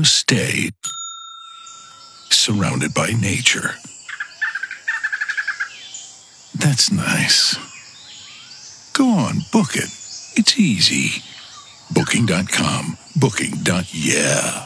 a stay, surrounded by nature. That's nice. Go on, book it. It's easy. Booking.com. Booking.yeah.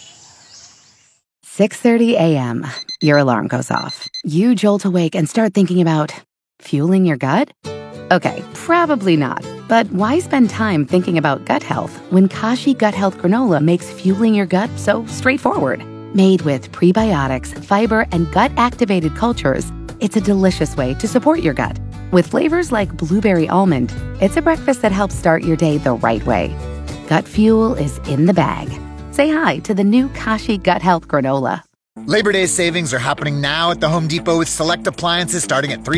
6:30 a.m. Your alarm goes off. You jolt awake and start thinking about fueling your gut? Okay, probably not. But why spend time thinking about gut health when Kashi Gut Health Granola makes fueling your gut so straightforward? Made with prebiotics, fiber, and gut-activated cultures, it's a delicious way to support your gut. With flavors like blueberry almond, it's a breakfast that helps start your day the right way. Gut fuel is in the bag. Say hi to the new Kashi Gut Health Granola. Labor Day savings are happening now at the Home Depot with select appliances starting at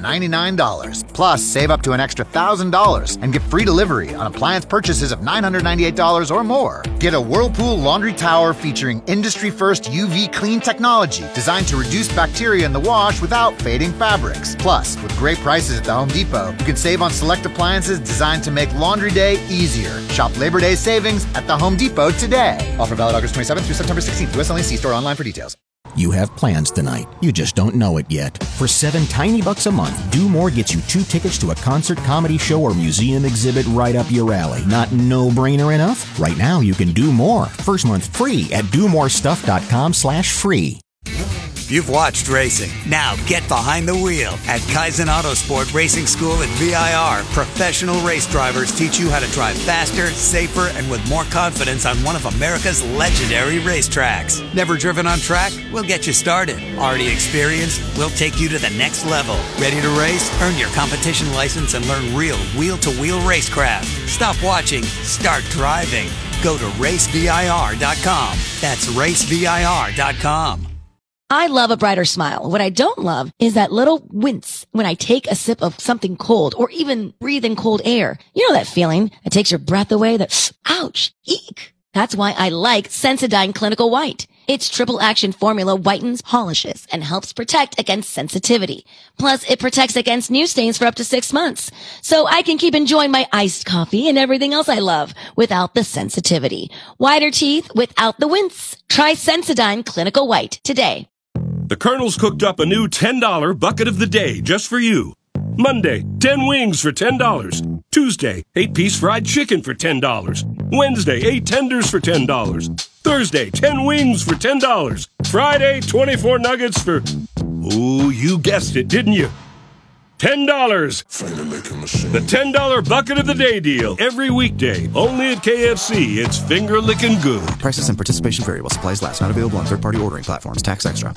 $399. Plus, save up to an extra $1,000 and get free delivery on appliance purchases of $998 or more. Get a Whirlpool laundry tower featuring industry-first UV clean technology designed to reduce bacteria in the wash without fading fabrics. Plus, with great prices at the Home Depot, you can save on select appliances designed to make laundry day easier. Shop Labor Day savings at the Home Depot today. Offer valid August 27th through September 16th. US only. See store online for details. You have plans tonight. You just don't know it yet. For $7 tiny bucks a month, Do More gets you 2 tickets to a concert, comedy show, or museum exhibit right up your alley. Not no-brainer enough? Right now, you can do more. First month free at domorestuff.com/free. You've watched racing. Now get behind the wheel. At Kaizen Autosport Racing School at VIR, professional race drivers teach you how to drive faster, safer, and with more confidence on one of America's legendary racetracks. Never driven on track? We'll get you started. Already experienced? We'll take you to the next level. Ready to race? Earn your competition license and learn real wheel-to-wheel racecraft. Stop watching. Start driving. Go to racevir.com. That's racevir.com. I love a brighter smile. What I don't love is that little wince when I take a sip of something cold or even breathe in cold air. You know that feeling that takes your breath away, that ouch, eek. That's why I like Sensodyne Clinical White. Its triple action formula whitens, polishes, and helps protect against sensitivity. Plus, it protects against new stains for up to 6 months. So I can keep enjoying my iced coffee and everything else I love without the sensitivity. Whiter teeth without the wince. Try Sensodyne Clinical White today. The Colonel's cooked up a new $10 bucket of the day just for you. Monday, 10 wings for $10. Tuesday, 8-piece fried chicken for $10. Wednesday, 8 tenders for $10. Thursday, 10 wings for $10. Friday, 24 nuggets for... Ooh, you guessed it, didn't you? $10. The $10 bucket of the day deal. Every weekday. Only at KFC. It's finger-licking good. Prices and participation vary while supplies last. Not available on third-party ordering platforms. Tax extra.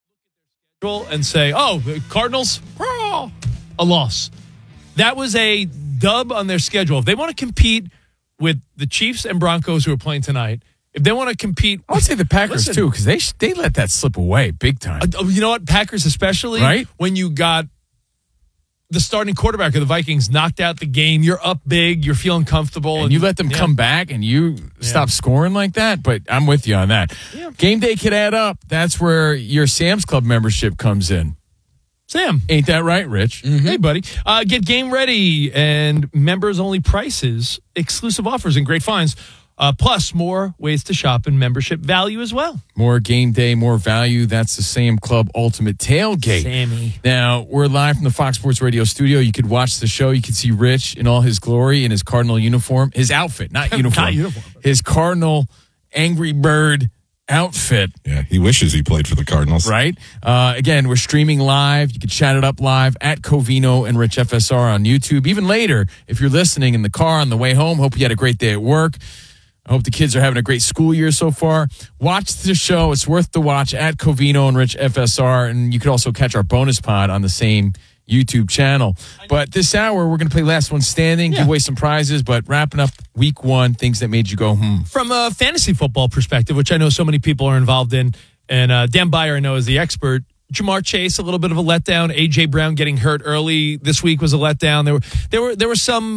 And say, the Cardinals, a loss. That was a dub on their schedule. If they want to compete with the Chiefs and Broncos who are playing tonight, if they want to compete... I would say the Packers, too, because they let that slip away big time. You know what? Packers especially, right? When you got the starting quarterback of the Vikings knocked out the game, you're up big, you're feeling comfortable. And you let them come back and you stop scoring like that, but I'm with you on that. Yeah. Game day could add up. That's where your Sam's Club membership comes in. Sam. Ain't that right, Rich? Mm-hmm. Hey, buddy. Get game ready and members-only prices, exclusive offers, and great finds. Plus, more ways to shop and membership value as well. More game day, more value. That's the Sam Club Ultimate Tailgate. Sammy. Now, we're live from the Fox Sports Radio studio. You could watch the show. You could see Rich in all his glory in his Cardinal uniform. His outfit, not uniform. Not uniform. His Cardinal Angry Bird outfit. Yeah, he wishes he played for the Cardinals. Right? Again, we're streaming live. You can chat it up live at Covino and Rich FSR on YouTube. Even later, if you're listening in the car on the way home, hope you had a great day at work. I hope the kids are having a great school year so far. Watch the show. It's worth the watch at Covino and Rich FSR. And you could also catch our bonus pod on the same YouTube channel. But this hour, we're going to play Last One Standing, give away some prizes, but wrapping up week one, things that made you go, From a fantasy football perspective, which I know so many people are involved in, and Dan Byer, I know, is the expert. Jamar Chase, a little bit of a letdown. A.J. Brown getting hurt early this week was a letdown. There were some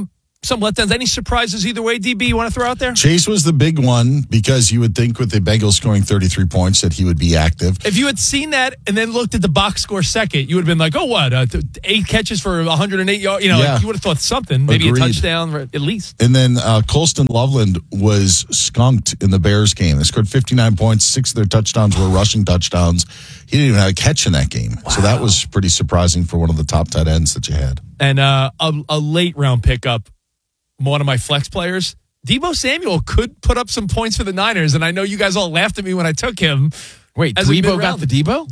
some letdowns. Any surprises either way, DB, you want to throw out there? Chase was the big one because you would think with the Bengals scoring 33 points that he would be active. If you had seen that and then looked at the box score second, you would have been like, oh, what? 8 catches for 108 yards. You know, like you would have thought something. Maybe Agreed. A touchdown at least. And then Colston Loveland was skunked in the Bears game. They scored 59 points. 6 of their touchdowns were rushing touchdowns. He didn't even have a catch in that game. Wow. So that was pretty surprising for one of the top tight ends that you had. And a late round pickup, one of my flex players, Deebo Samuel could put up some points for the Niners. And I know you guys all laughed at me when I took him. Wait, Dwebo got the Deebo?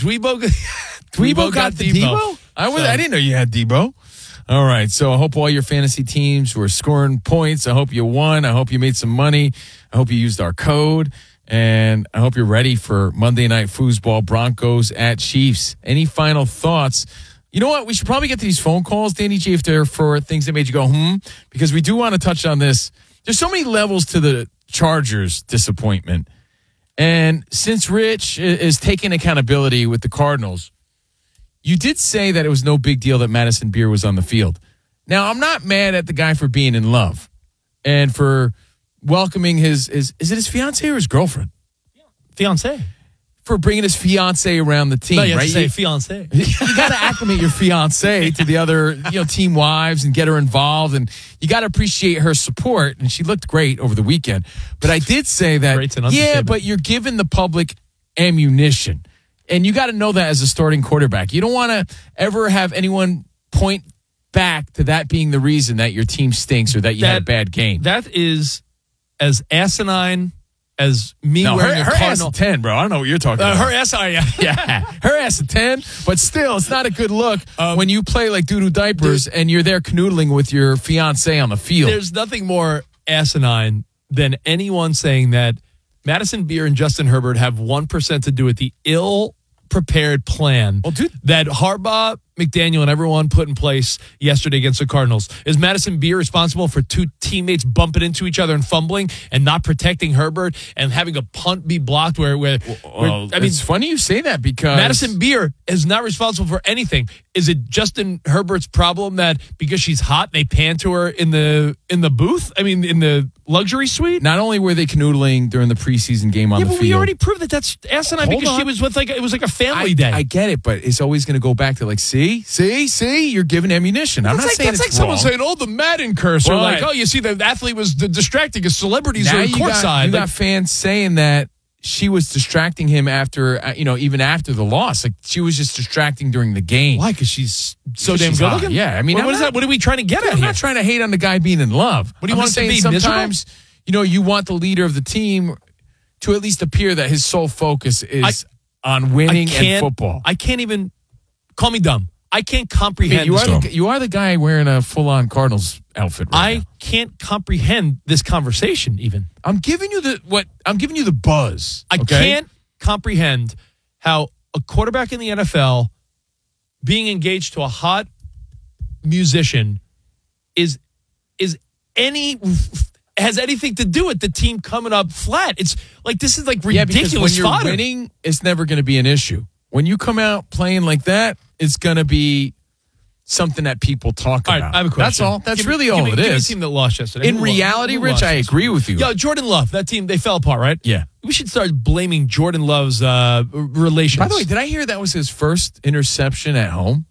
Dwebo got the Deebo? I didn't know you had Deebo. All right, so I hope all your fantasy teams were scoring points. I hope you won. I hope you made some money. I hope you used our code. And I hope you're ready for Monday Night Foosball, Broncos at Chiefs. Any final thoughts? You know what? We should probably get to these phone calls, Danny G, if they're for things that made you go, because we do want to touch on this. There's so many levels to the Chargers' disappointment. And since Rich is taking accountability with the Cardinals, you did say that it was no big deal that Madison Beer was on the field. Now, I'm not mad at the guy for being in love and for welcoming is it his fiance or his girlfriend? Fiance. For bringing his fiance around the team, no, you have right? to say fiance. You got to acclimate your fiance to the other, team wives and get her involved, and you got to appreciate her support. And she looked great over the weekend. But I did say that, but you're giving the public ammunition, and you got to know that as a starting quarterback. You don't want to ever have anyone point back to that being the reason that your team stinks or that you had a bad game. That is as asinine as me no, wearing her a Cardinal. Ass a 10, bro. I don't know what you're talking about. Her ass, yeah, her ass a 10, but still, it's not a good look when you play like doo-doo diapers and you're there canoodling with your fiance on the field. There's nothing more asinine than anyone saying that Madison Beer and Justin Herbert have 1% to do with the ill-prepared plan that Harbaugh, McDaniel, and everyone put in place yesterday against the Cardinals. Is Madison Beer responsible for 2 teammates bumping into each other and fumbling and not protecting Herbert and having a punt be blocked it's funny you say that because Madison Beer is not responsible for anything. Is it Justin Herbert's problem that because she's hot, they pan to her in the booth? I mean, in the luxury suite? Not only were they canoodling during the preseason game on the field. Yeah, but we already proved that that's asinine because she was with it was like a family day. I get it, but it's always going to go back to see, you're giving ammunition. I'm not saying that's like someone saying, "Oh, the Madden curse," or like, "Oh, you see, the athlete was distracting as celebrities are courtside." You got fans saying that she was distracting him after, even after the loss. Like she was just distracting during the game. Why? Because she's so damn good looking. Yeah, I mean, what is that? What are we trying to get at? I'm not trying to hate on the guy being in love. What do you want to be? Sometimes, you want the leader of the team to at least appear that his sole focus is on winning and football. I can't even call me dumb. I can't comprehend. You are the guy wearing a full-on Cardinals outfit right now. Can't comprehend this conversation even. I'm giving you the buzz. I can't comprehend how a quarterback in the NFL being engaged to a hot musician has anything to do with the team coming up flat. It's like this is like ridiculous. Because when you're fodder. winning, it's never going to be an issue. When you come out playing like that, it's going to be something that people talk about. All right, I have a question. That's all. That's really all it is. Give me a team that lost yesterday. In reality, Rich, I agree with you. Yo, Jordan Love, that team, they fell apart, right? Yeah. We should start blaming Jordan Love's relations. By the way, did I hear that was his first interception at home?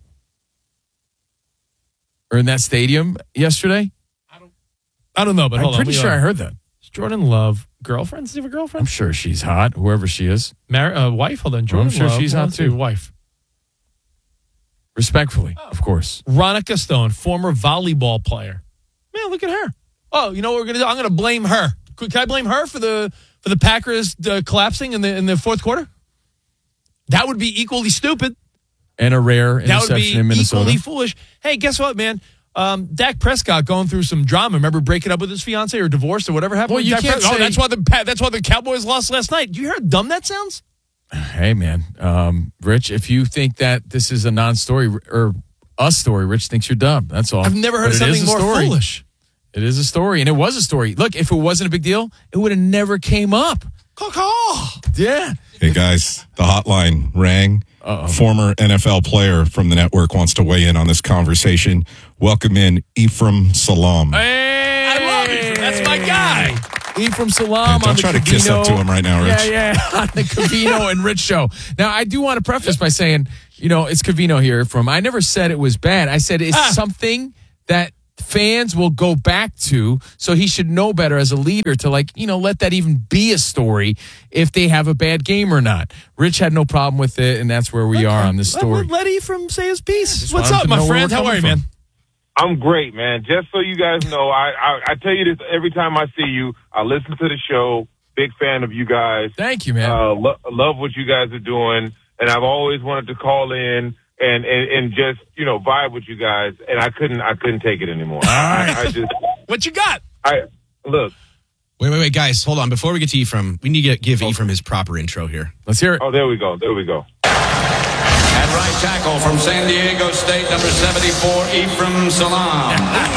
Or in that stadium yesterday? I don't know, but hold on. I'm pretty sure I heard that. Jordan Love, girlfriend? Does he have a girlfriend? I'm sure she's hot, whoever she is. Wife? Hold on. Jordan I'm sure Love, she's hot too. Wife. Respectfully, of course. Ronica Stone, former volleyball player. Man, look at her. Oh, you know what we're going to do? I'm going to blame her. Can I blame her for the Packers collapsing in the fourth quarter? That would be equally stupid. And a rare interception in Minnesota. That would be equally foolish. Hey, guess what, man? Dak Prescott going through some drama. Remember breaking up with his fiance or divorced or whatever happened? Well, you can't say, that's why the Cowboys lost last night. Do you hear how dumb that sounds? Hey, man. Rich, if you think that this is a non-story or a story, Rich thinks you're dumb. That's all. I've never heard of something more foolish. It is a story, and it was a story. Look, if it wasn't a big deal, it would have never came up. Yeah. Hey, guys, the hotline rang. Former NFL player from the network wants to weigh in on this conversation. Welcome in Ephraim Salam. Hey! Ephraim Salaam Don't on the try to kiss up to him right now, Rich. Yeah, on the Covino and Rich show. Now, I do want to preface by saying, it's Covino here from. I never said it was bad. I said it's something that fans will go back to, so he should know better as a leader to let that even be a story if they have a bad game or not. Rich had no problem with it, and that's where we are on this story. Let Ephraim say his piece. What's wanted up, to know my where friend? we're How are you, coming man? I'm great, man. Just so you guys know, I tell you this every time I see you. I listen to the show. Big fan of you guys. Thank you, man. Love what you guys are doing, and I've always wanted to call in and just vibe with you guys, and I couldn't take it anymore. All right. I just what you got? Look. Wait, guys, hold on. Before we get to Ephraim, we need to give Ephraim his proper intro here. Let's hear it. Oh, there we go. At right tackle from San Diego State, number 74, Ephraim Salaam.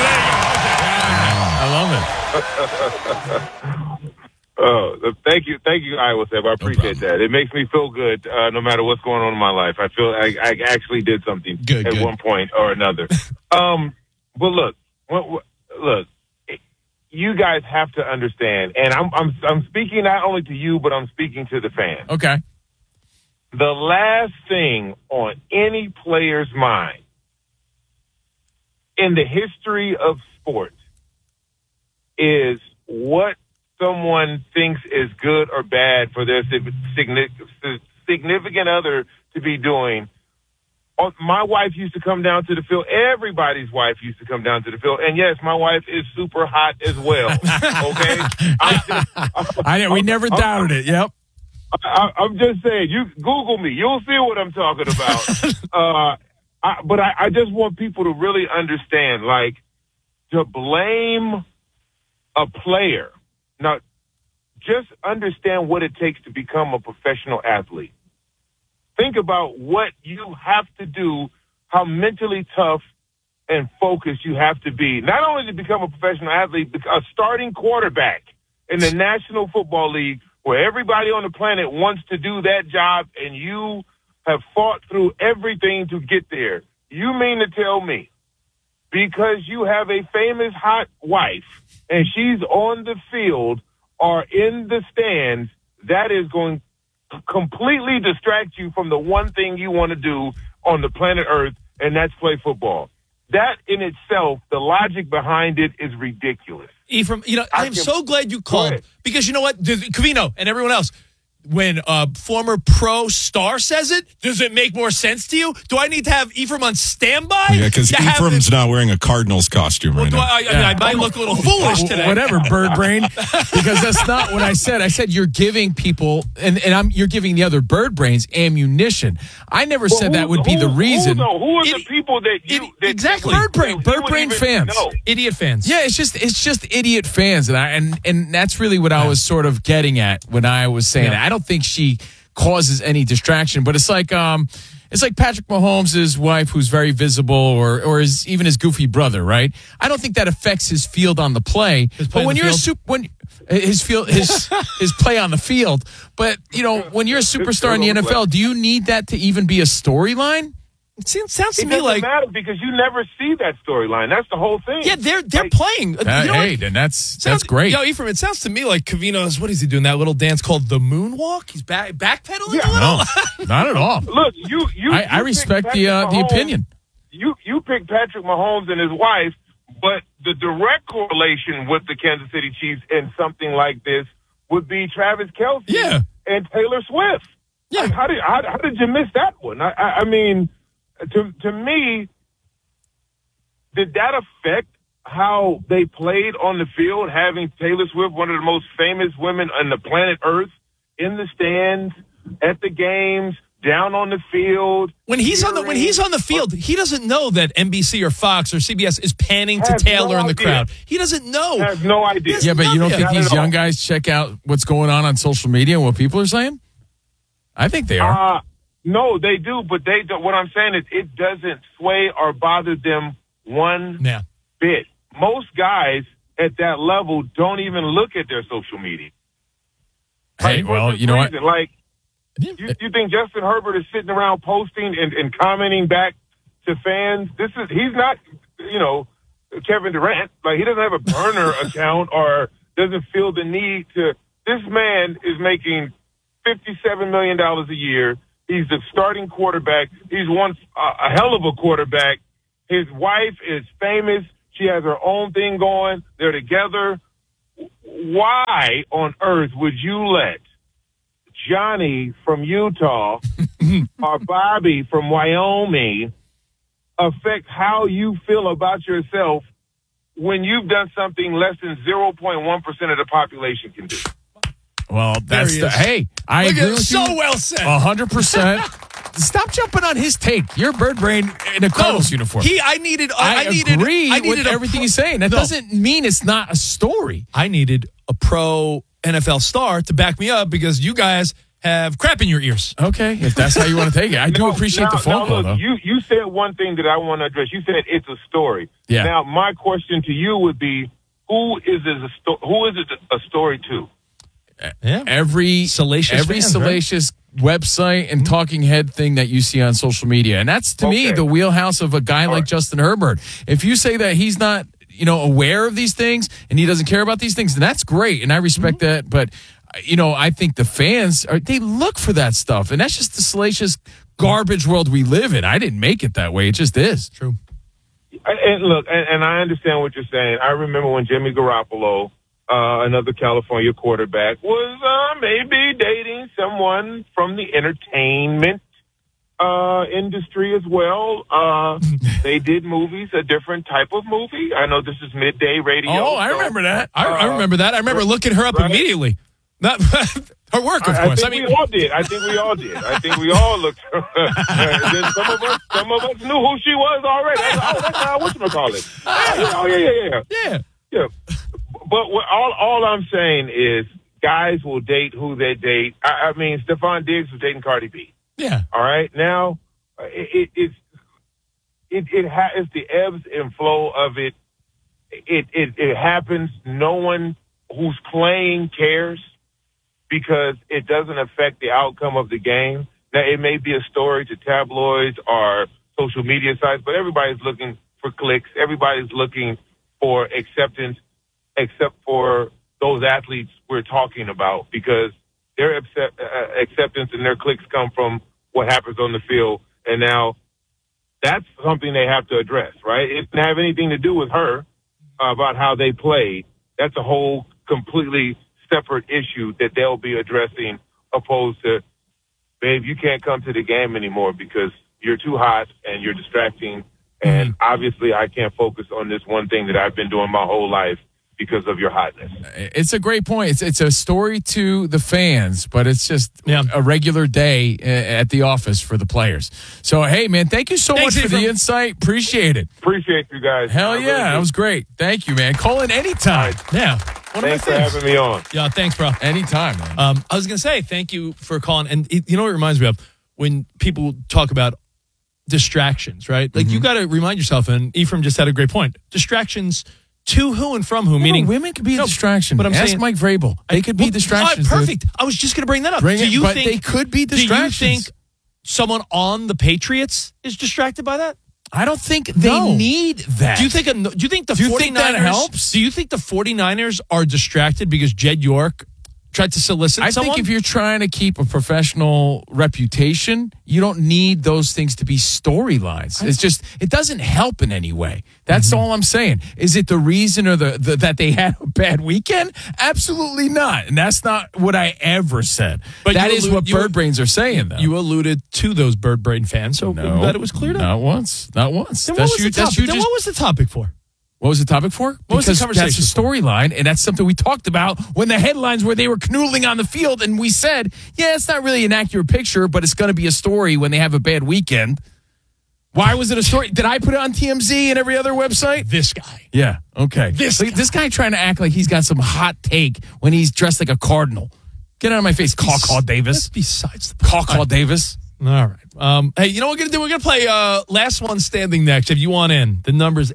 I love it. Thank you, Iowa Seb. I appreciate that. It makes me feel good, no matter what's going on in my life. I feel I actually did something at one point or another. But look, you guys have to understand, and I'm speaking not only to you, but I'm speaking to the fans. Okay. The last thing on any player's mind in the history of sports is what someone thinks is good or bad for their significant other to be doing. My wife used to come down to the field. Everybody's wife used to come down to the field. And, yes, my wife is super hot as well, okay? We never doubted it, yep. I'm just saying, you Google me. You'll see what I'm talking about. But I just want people to really understand, to blame a player. Now, just understand what it takes to become a professional athlete. Think about what you have to do, how mentally tough and focused you have to be. Not only to become a professional athlete, but a starting quarterback in the National Football League, where everybody on the planet wants to do that job, and you have fought through everything to get there. You mean to tell me, because you have a famous hot wife and she's on the field or in the stands, that is going to completely distract you from the one thing you want to do on the planet Earth, and that's play football? That in itself, the logic behind it is ridiculous. Ephraim, I'm so glad you called, because you know what, Covino and everyone else, when a former pro star says it, does it make more sense to you? Do I need to have Ephraim on standby? Yeah, because Ephraim's not wearing a Cardinals costume right now. I might look a little foolish today. Whatever, bird brain, because that's not what I said. I said you're giving people, you're giving the other bird brains ammunition. I never said that would be the reason. Who are the people that you exactly bird brain fans, idiot fans? Yeah, it's just idiot fans, and that's really what I was sort of getting at when I was saying that. I don't think she causes any distraction, but it's like Patrick Mahomes' wife, who's very visible, or even his goofy brother, right? I don't think that affects his field on the play. But when you're his play on the field, but when you're a superstar in the NFL, do you need that to even be a storyline? It sounds to me like it doesn't matter, because you never see that storyline. That's the whole thing. Yeah, they're playing. Then that's great. Yo, Ephraim, it sounds to me like Covino's. What is he doing? That little dance called the moonwalk. He's backpedaling a little. No, not at all. Look, I respect the opinion. You picked Patrick Mahomes and his wife, but the direct correlation with the Kansas City Chiefs in something like this would be Travis Kelce and Taylor Swift. Yeah, how did you miss that one? I mean. To me, did that affect how they played on the field, having Taylor Swift, one of the most famous women on the planet Earth, in the stands, at the games, down on the field? When he's on the field, he doesn't know that NBC or Fox or CBS is panning to Taylor in the crowd. He doesn't know. Has no idea. Yeah, but you don't think these young guys check out what's going on social media and what people are saying? I think they are. No, they do, but they don't. What I'm saying is it doesn't sway or bother them one bit. Most guys at that level don't even look at their social media. Hey, well, you know what? Like, you think Justin Herbert is sitting around posting and commenting back to fans? He's not, Kevin Durant. Like, he doesn't have a burner account or doesn't feel the need to. This man is making $57 million a year. He's the starting quarterback. He's a hell of a quarterback. His wife is famous. She has her own thing going. They're together. Why on earth would you let Johnny from Utah or Bobby from Wyoming affect how you feel about yourself when you've done something less than 0.1% of the population can do? Well, that's hey, I agree with you. So well said. 100%. Stop jumping on his take. You're Bird Brain in a Cardinals uniform. I agree with everything he's saying. That doesn't mean it's not a story. I needed a pro NFL star to back me up because you guys have crap in your ears. Okay, if that's how you want to take it. I do appreciate the phone call, though. You said one thing that I want to address. You said it's a story. Yeah. Now, my question to you would be, who is it a story to? Every salacious website and talking head thing that you see on social media. And that's, to me, the wheelhouse of a guy like Justin Herbert. If you say that he's not, aware of these things and he doesn't care about these things, then that's great. And I respect that. But, I think the fans, they look for that stuff. And that's just the salacious garbage world we live in. I didn't make it that way. It just is. True. And look, and I understand what you're saying. I remember when Jimmy Garoppolo, another California quarterback, was maybe dating someone from the entertainment industry as well. They did movies, a different type of movie. I know this is midday radio. Oh, I remember that. I remember that. I remember looking her up immediately. Not her work, of course. I think we all did. I think we all looked. Then some of us knew who she was already. That's whatchamacallit. Yeah. But all I'm saying is guys will date who they date. I mean, Stephon Diggs was dating Cardi B. Yeah. All right. Now, it's the ebbs and flow of it. It happens. No one who's playing cares because it doesn't affect the outcome of the game. Now, it may be a story to tabloids or social media sites, but everybody's looking for clicks. Everybody's looking for acceptance, except for those athletes we're talking about, because their acceptance and their clicks come from what happens on the field. And now that's something they have to address, right? It didn't have anything to do with her about how they played. That's a whole completely separate issue that they'll be addressing, opposed to, babe, you can't come to the game anymore because you're too hot and you're distracting. And obviously I can't focus on this one thing that I've been doing my whole life because of your hotness. It's a great point. It's a story to the fans, but it's just a regular day at the office for the players. So, hey, man, thank you so much for the insight. Appreciate it. Appreciate you guys. Hell yeah. That was great. Thank you, man. Call in anytime. Yeah. Thanks for having me on. Yeah, thanks, bro. Anytime, man. I was going to say thank you for calling. And you know what it reminds me of? When people talk about distractions, right? Like, you got to remind yourself, and Ephraim just had a great point. Distractions to who and from who, meaning women could be a distraction. But I'm Ask saying Mike Vrabel. They could be distractions. Perfect. I was just going to bring that up. But they could be distractions. Do you think someone on the Patriots is distracted by that? I don't think they need that. Do you think the 49ers that helps? Do you think the 49ers are distracted because Jed York tried to solicit someone? I think if you're trying to keep a professional reputation, you don't need those things to be storylines. It's just, it doesn't help in any way. That's all I'm saying. Is it the reason or that they had a bad weekend? Absolutely not. And that's not what I ever said. But that is what Bird Brains are saying, though. You alluded to those Bird Brain fans, so I'm glad it was cleared up. Not once. Not once. Then what was the topic for? What was the topic for? What was the conversation? That's a storyline, and that's something we talked about when the headlines were they were canoodling on the field, and we said, yeah, it's not really an accurate picture, but it's going to be a story when they have a bad weekend. Why was it a story? Did I put it on TMZ and every other website? This guy. Yeah, okay. This guy trying to act like he's got some hot take when he's dressed like a cardinal. Get out of my face, Caw Davis. That's besides the point. Caw Davis. All right. Hey, you know what we're going to do? We're going to play Last One Standing next. If you want in, the number's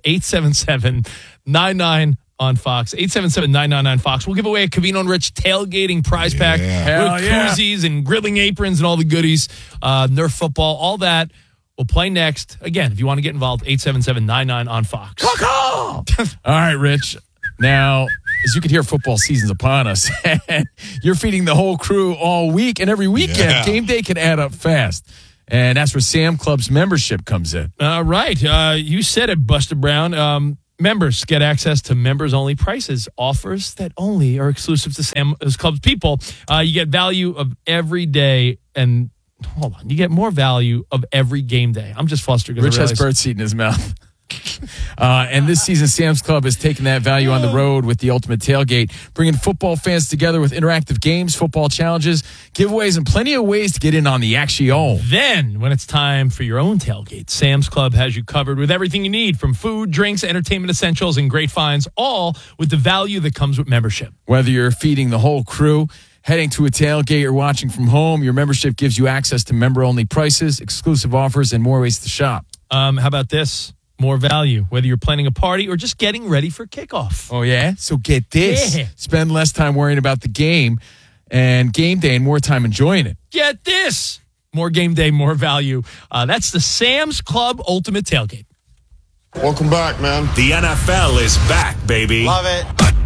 877-99 on Fox. 877-999-FOX. We'll give away a Covino and Rich tailgating prize pack with koozies and grilling aprons and all the goodies, Nerf football, all that. We'll play next. Again, if you want to get involved, 877-99 on Fox. All right, Rich. Now, As you can hear, football season's upon us. You're feeding the whole crew all week and every weekend. Yeah. Game day can add up fast. And that's where Sam Club's membership comes in. Right. You said it, Buster Brown. Members get access to members-only prices, offers that only are exclusive to Sam's Club's people. You get value of every day, and hold on, you get more value of every game day. I'm just flustered. Rich has birdseed in his mouth. And this season, Sam's Club has taken that value on the road with the Ultimate Tailgate, bringing football fans together with interactive games, football challenges, giveaways, and plenty of ways to get in on the action. Then, when it's time for your own tailgate, Sam's Club has you covered with everything you need, from food, drinks, entertainment essentials, and great finds, all with the value that comes with membership. Whether you're feeding the whole crew, heading to a tailgate, or watching from home, your membership gives you access to member-only prices, exclusive offers, and more ways to shop. How about this? More value, whether you're planning a party or just getting ready for kickoff. Oh, yeah? So get this. Yeah. Spend less time worrying about the game and game day and more time enjoying it. Get this. More game day, more value. That's the Sam's Club Ultimate Tailgate. Welcome back, man. The NFL is back, baby. Love it.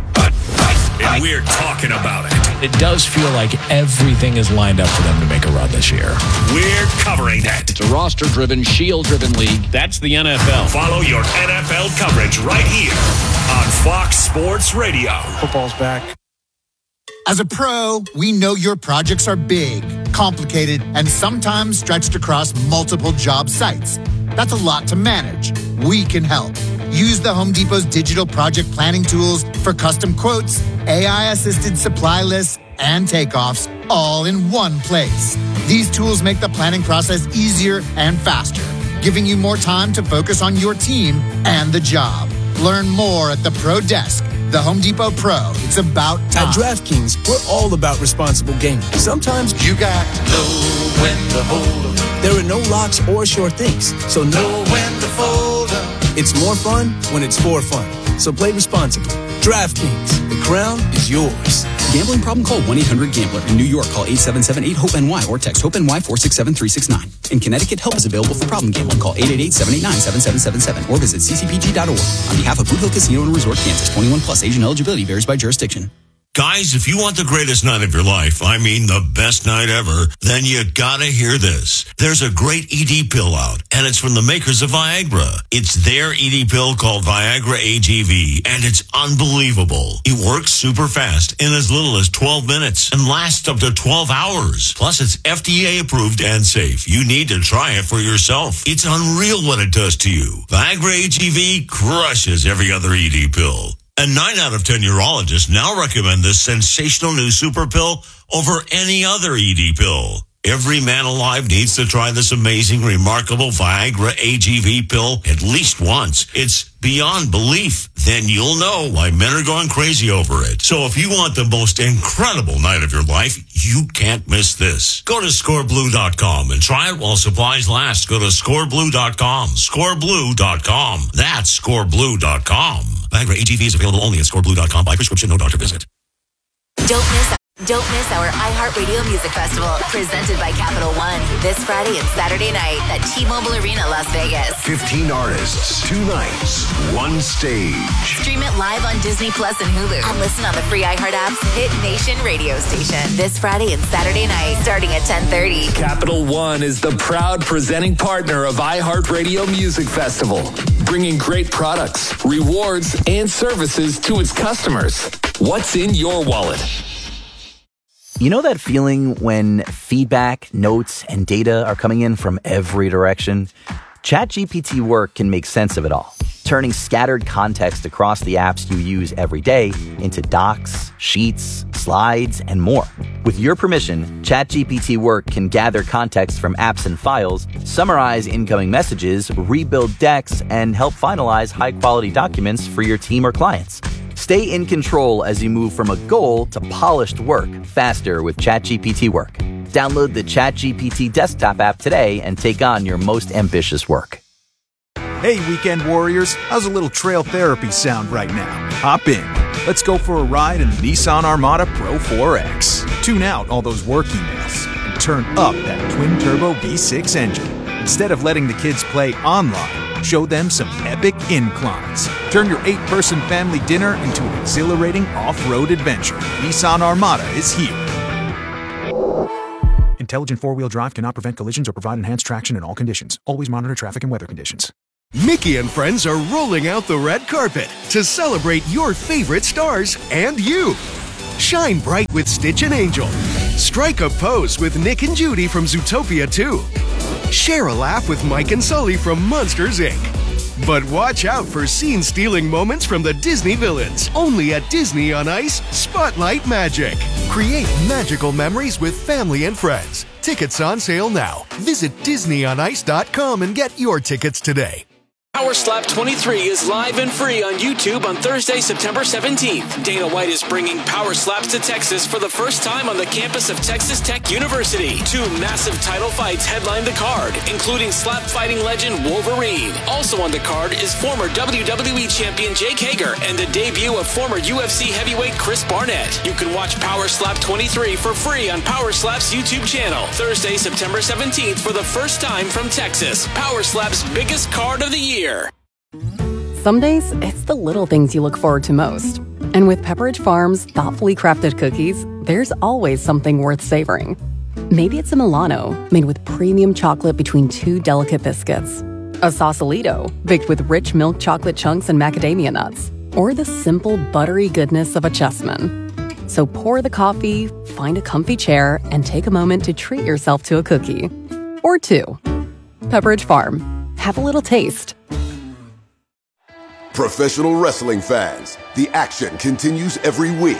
And we're talking about it. It does feel like everything is lined up for them to make a run this year. We're covering that. It's a roster-driven, shield-driven league. That's the NFL. Follow your NFL coverage right here on Fox Sports Radio. Football's back. As a pro, we know your projects are big, complicated, and sometimes stretched across multiple job sites. That's a lot to manage. We can help. Use the Home Depot's digital project planning tools for custom quotes, AI-assisted supply lists, and takeoffs, all in one place. These tools make the planning process easier and faster, giving you more time to focus on your team and the job. Learn more at the Pro Desk. The Home Depot Pro. It's about time. At DraftKings, we're all about responsible gaming. Sometimes you got to know when to hold 'em. There are no locks or sure things, so know when to fold 'em. It's more fun when it's for fun. So play responsibly. DraftKings, the crown is yours. Gambling problem? Call 1-800-GAMBLER. In New York, call 877-8-HOPE-NY or text HOPE-NY 467-369. In Connecticut, help is available for problem gambling. Call 888-789-7777 or visit ccpg.org. On behalf of Boot Hill Casino and Resort, Kansas, 21 plus. Age and eligibility varies by jurisdiction. Guys, if you want the greatest night of your life, I mean the best night ever, then you gotta hear this. There's a great ED pill out, and it's from the makers of Viagra. It's their ED pill called Viagra AGV, and it's unbelievable. It works super fast in as little as 12 minutes and lasts up to 12 hours. Plus, it's FDA approved and safe. You need to try it for yourself. It's unreal what it does to you. Viagra AGV crushes every other ED pill. And 9 out of 10 urologists now recommend this sensational new super pill over any other ED pill. Every man alive needs to try this amazing, remarkable Viagra AGV pill at least once. It's beyond belief. Then you'll know why men are going crazy over it. So if you want the most incredible night of your life, you can't miss this. Go to scoreblue.com and try it while supplies last. Go to scoreblue.com. Scoreblue.com. That's scoreblue.com. Viagra AGV is available only at scoreblue.com by prescription, no doctor visit. Don't miss our iHeartRadio Music Festival, presented by Capital One, this Friday and Saturday night at T-Mobile Arena, Las Vegas. 15 artists, 2 nights, 1 stage. Stream it live on Disney Plus and Hulu, and listen on the free iHeart app's Hit Nation radio station this Friday and Saturday night, starting at 10:30. Capital One is the proud presenting partner of iHeartRadio Music Festival, bringing great products, rewards, and services to its customers. What's in your wallet? You know that feeling when feedback, notes, and data are coming in from every direction? ChatGPT Work can make sense of it all, turning scattered context across the apps you use every day into docs, sheets, slides, and more. With your permission, ChatGPT Work can gather context from apps and files, summarize incoming messages, rebuild decks, and help finalize high-quality documents for your team or clients. Stay in control as you move from a goal to polished work faster with ChatGPT Work. Download the ChatGPT desktop app today and take on your most ambitious work. Hey, weekend warriors, how's a little trail therapy sound right now? Hop in. Let's go for a ride in the Nissan Armada Pro 4X. Tune out all those work emails and turn up that twin-turbo V6 engine. Instead of letting the kids play online, show them some epic inclines. Turn your 8-person family dinner into an exhilarating off-road adventure. Nissan Armada is here. Intelligent four-wheel drive cannot prevent collisions or provide enhanced traction in all conditions. Always monitor traffic and weather conditions. Mickey and friends are rolling out the red carpet to celebrate your favorite stars and you. Shine bright with Stitch and Angel. Strike a pose with Nick and Judy from Zootopia 2. Share a laugh with Mike and Sully from Monsters, Inc. But watch out for scene-stealing moments from the Disney villains. Only at Disney on Ice, Spotlight Magic. Create magical memories with family and friends. Tickets on sale now. Visit DisneyOnIce.com and get your tickets today. Power Slap 23 is live and free on YouTube on Thursday, September 17th. Dana White is bringing Power Slaps to Texas for the first time on the campus of Texas Tech University. 2 massive title fights headline the card, including slap fighting legend Wolverine. Also on the card is former WWE champion Jake Hager and the debut of former UFC heavyweight Chris Barnett. You can watch Power Slap 23 for free on Power Slap's YouTube channel. Thursday, September 17th for the first time from Texas. Power Slap's biggest card of the year. Some days, it's the little things you look forward to most. And with Pepperidge Farm's thoughtfully crafted cookies, there's always something worth savoring. Maybe it's a Milano, made with premium chocolate between 2 delicate biscuits. A Sausalito, baked with rich milk chocolate chunks and macadamia nuts. Or the simple, buttery goodness of a Chessman. So pour the coffee, find a comfy chair, and take a moment to treat yourself to a cookie. Or 2. Pepperidge Farm. Have a little taste. Professional wrestling fans, the action continues every week.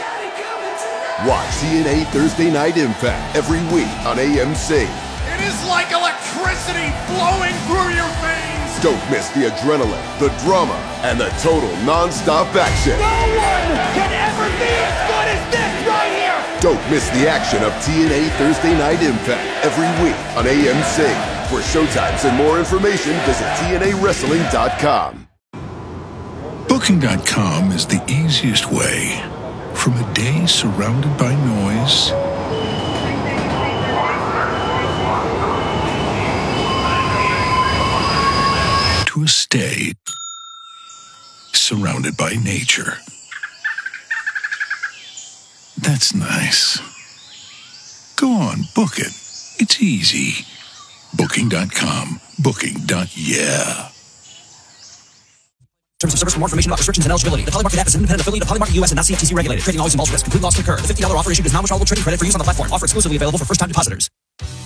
Watch TNA Thursday Night Impact every week on AMC. It is like electricity flowing through your veins. Don't miss the adrenaline, the drama, and the total non-stop action. No one can ever be as good as this right here. Don't miss the action of TNA Thursday Night Impact every week on AMC. For showtimes and more information, visit TNAWrestling.com. Booking.com is the easiest way from a day surrounded by noise to a stay surrounded by nature. That's nice. Go on, book it. It's easy. Booking.com. Booking.yeah. Terms of service for more information about restrictions and eligibility. The Polymarket app is an independent affiliate of Polymarket US and not CFTC regulated. Trading always involves risk. Complete loss can occur. The $50 offer issued is non-withdrawable trading credit for use on the platform. Offer exclusively available for first-time depositors.